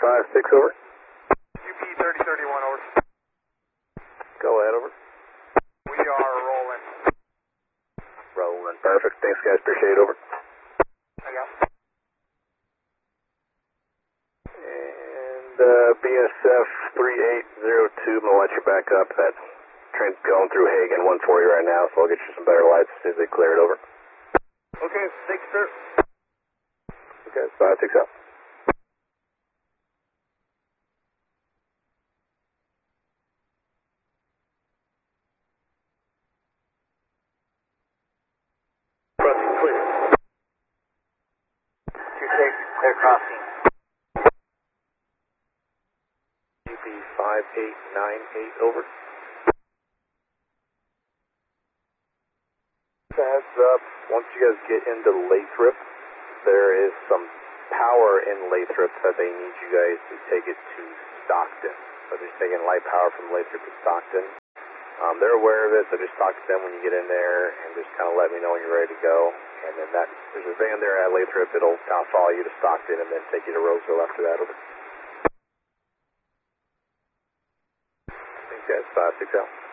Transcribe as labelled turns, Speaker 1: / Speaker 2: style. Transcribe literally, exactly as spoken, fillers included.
Speaker 1: five six, over.
Speaker 2: U P thirty thirty-one, over.
Speaker 1: Go ahead, over.
Speaker 2: We are rolling.
Speaker 1: Rolling. Perfect. Thanks, guys. Appreciate it, over.
Speaker 2: I got
Speaker 1: And uh, B S F three eight zero two, I'm going to let you back up. That train's going through Hagen one for you right now, so I'll get you some better lights as soon as they clear it, over.
Speaker 2: Okay, thanks, sir.
Speaker 1: Okay, five six out.
Speaker 2: Crossing clear. Two take, clear crossing.
Speaker 1: U P five eight nine eight, over. Heads up, once you guys get into Lathrop, there is some power in Lathrop that they need you guys to take it to Stockton. So they're taking light power from Lathrop to Stockton. Um, they're aware of it, so just talk to them when you get in there and just kind of let me know when you're ready to go. And then that, there's a van there at Lathrop, it'll kind of follow you to Stockton and then take you to Roseville after that, over. Thanks guys, five six out.